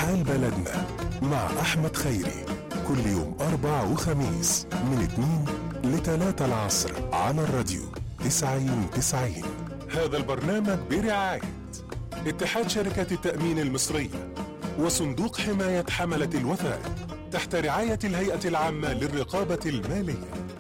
حال بلدنا مع أحمد خيري، كل يوم أربع وخميس من 2 ل3 العصر على الراديو 90. هذا البرنامج برعاية اتحاد شركات التأمين المصرية وصندوق حماية حملة الوثائق تحت رعاية الهيئة العامة للرقابة المالية.